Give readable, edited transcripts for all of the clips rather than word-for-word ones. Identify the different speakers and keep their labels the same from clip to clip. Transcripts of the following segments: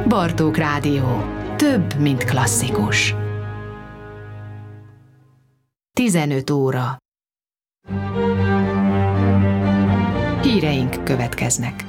Speaker 1: Bartók Rádió. Több, mint klasszikus. 15 óra. Híreink következnek.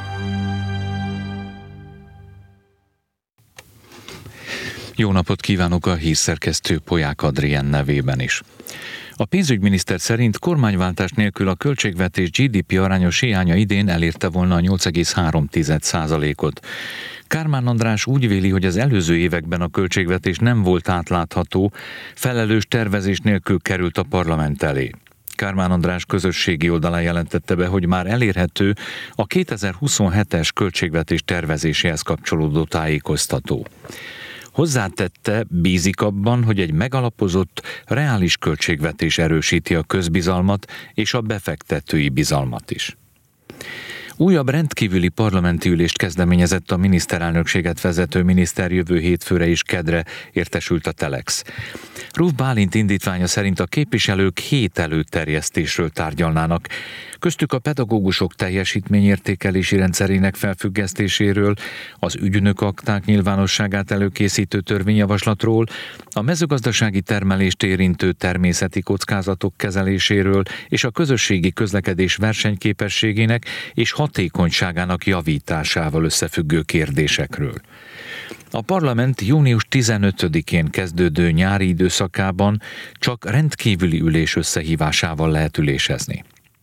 Speaker 2: Jó napot kívánok a hírszerkesztő Polyák Adrien nevében is. A pénzügyminiszter szerint kormányváltás nélkül a költségvetés GDP arányos hiánya idén elérte volna a 8,3%-ot. Kármán András úgy véli, hogy az előző években a költségvetés nem volt átlátható, felelős tervezés nélkül került a parlament elé. Kármán András közösségi oldalán jelentette be, hogy már elérhető a 2027-es költségvetés tervezéséhez kapcsolódó tájékoztató. Hozzátette, bízik abban, hogy egy megalapozott, reális költségvetés erősíti a közbizalmat és a befektetői bizalmat is. Újabb rendkívüli parlamenti ülést kezdeményezett a miniszterelnökséget vezető miniszter jövő hétfőre és kedre, értesült a Telex. Ruf Bálint indítványa szerint a képviselők 7 előterjesztésről tárgyalnának, köztük a pedagógusok teljesítményértékelési rendszerének felfüggesztéséről, az ügynökakták nyilvánosságát előkészítő törvényjavaslatról, a mezőgazdasági termelést érintő természeti kockázatok kezeléséről és a közösségi közlekedés versenyképességének és hatékonyságának javításával összefüggő kérdésekről. A parlament június 15-én kezdődő nyári időszakában csak rendkívüli ülés összehívásával lehet ülésezni.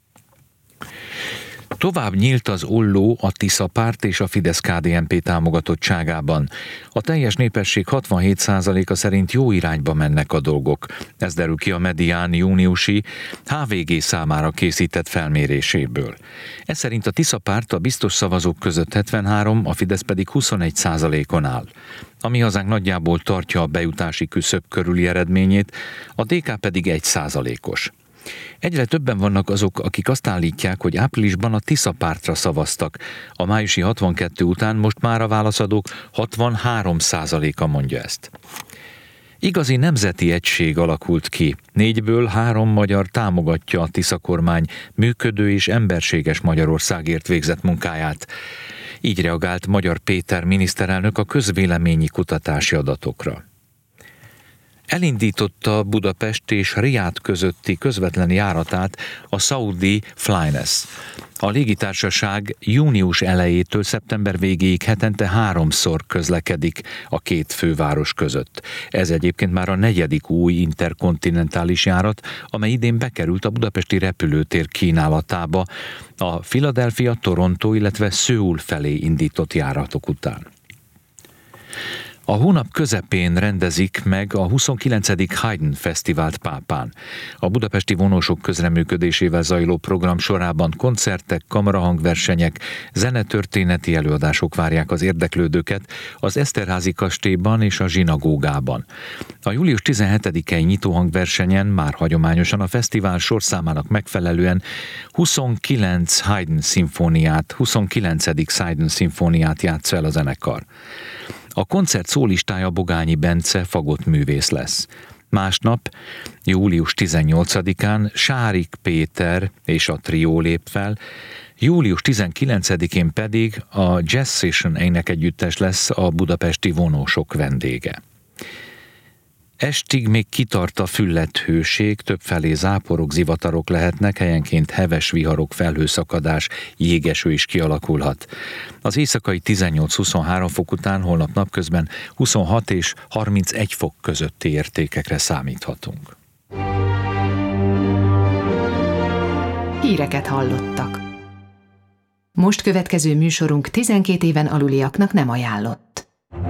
Speaker 2: Tovább nyílt az olló a Tisza párt és a Fidesz-KDNP támogatottságában. A teljes népesség 67%-a szerint jó irányba mennek a dolgok. Ez derül ki a Medián júniusi HVG számára készített felméréséből. Ez szerint a Tisza párt a biztos szavazók között 73, a Fidesz pedig 21%-on áll. A Mi Hazánk nagyjából tartja a bejutási küszöb körüli eredményét, a DK pedig 1%-os. Egyre többen vannak azok, akik azt állítják, hogy áprilisban a Tisza pártra szavaztak. A májusi 62 után most már a válaszadók 63%-a mondja ezt. Igazi nemzeti egység alakult ki. 4-ből 3 magyar támogatja a Tisza kormány működő és emberséges Magyarországért végzett munkáját. Így reagált Magyar Péter miniszterelnök a közvéleményi kutatási adatokra. Elindította Budapest és Riad közötti közvetlen járatát a szaudi Flynas. A légitársaság június elejétől szeptember végéig hetente 3-szor közlekedik a két főváros között. Ez egyébként már a 4. új interkontinentális járat, amely idén bekerült a budapesti repülőtér kínálatába a Philadelphia, Toronto, illetve Szöul felé indított járatok után. A hónap közepén rendezik meg a 29. Haydn Fesztivált Pápán. A budapesti vonósok közreműködésével zajló program sorában koncertek, kamarahangversenyek, zenetörténeti előadások várják az érdeklődőket az Eszterházy kastélyban és a zsinagógában. A július 17-i nyitóhangversenyen már hagyományosan a fesztivál sorszámának megfelelően 29 Haydn szimfóniát játsz el a zenekar. A koncert szólistája Bogányi Bence fagottművész lesz. Másnap, július 18-án Sárik Péter és a trió lép fel, július 19-én pedig a Jazz Session énekegyüttes lesz a budapesti vonósok vendége. Estig még kitart a füllett hőség, többfelé záporok, zivatarok lehetnek, helyenként heves viharok, felhőszakadás, jégeső is kialakulhat. Az éjszakai 18-23 fok után holnap napközben 26 és 31 fok közötti értékekre számíthatunk.
Speaker 1: Híreket hallottak. Most következő műsorunk 12 éven aluliaknak nem ajánlott.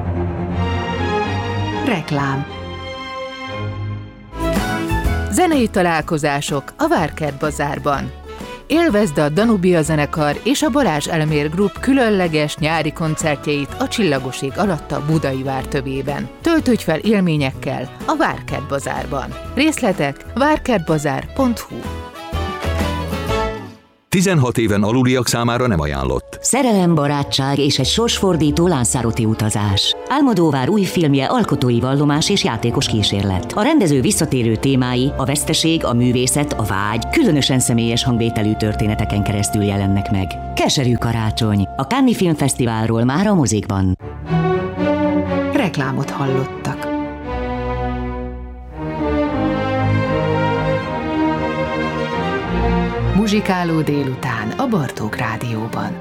Speaker 1: Reklám.
Speaker 3: Zenei találkozások a Várkert Bazárban. Élvezd a Danubia zenekar és a Balázs Elmér Group különleges nyári koncertjeit a Csillagos ég alatt a Budai Vár tövében. Töltődj fel élményekkel a Várkert Bazárban. Részletek várkertbazár.hu.
Speaker 4: 16 éven aluliak számára nem ajánlott.
Speaker 5: Szerelem, barátság és egy sorsfordító Lanzarote utazás. Almodóvár új filmje alkotói vallomás és játékos kísérlet. A rendező visszatérő témái, a veszteség, a művészet, a vágy, különösen személyes hangvételű történeteken keresztül jelennek meg. Keserű karácsony. A Cannes Filmfesztiválról már a mozikban.
Speaker 1: reklámot hallottak. Muzsikáló délután a Bartók Rádióban.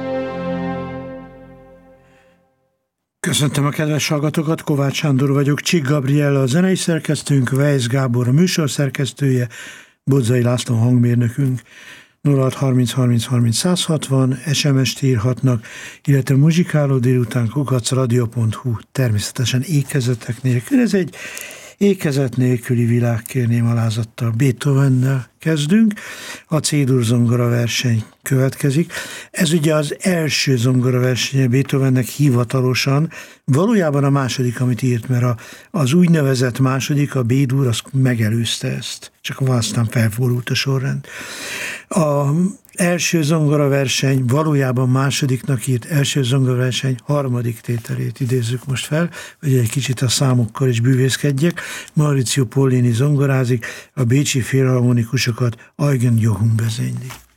Speaker 6: Köszöntöm a kedves hallgatókat, Kovács Sándor vagyok, Csik Gabriella a zenei szerkesztőnk, Weisz Gábor a műsor szerkesztője, Bodzai László hangmérnökünk. 0630 30 30 160, SMS-t írhatnak, illetve muzsikáló délután @radio.hu, természetesen ékezetek nélkül. Ez egy ékezet nélküli világ, kérném alázattal. Beethovennel kezdünk, a C-dur zongoraverseny következik. Ez ugye az első zongoraversenye Beethovennek hivatalosan, valójában a második, amit írt, mert az úgynevezett második, a B-dur, az megelőzte ezt, csak aztán felfordult a sorrend. A első zongoraverseny, valójában másodiknak írt első zongoraverseny harmadik tételét idézzük most fel, hogy egy kicsit a számokkal is bűvészkedjek. Maurizio Pollini zongorázik, a bécsi filharmonikusokat Eugen Jochum vezényli.